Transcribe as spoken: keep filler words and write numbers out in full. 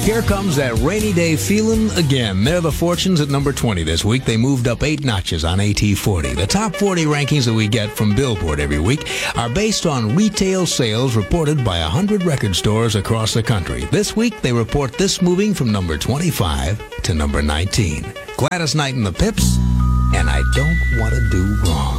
Here comes that rainy day feeling again. They're the Fortunes at number twenty this week. They moved up eight notches on A T forty. The top forty rankings that we get from Billboard every week are based on retail sales reported by one hundred record stores across the country. This week, they report this moving from number twenty-five to number nineteen. Gladys Knight and the Pips, and I Don't Want to Do Wrong.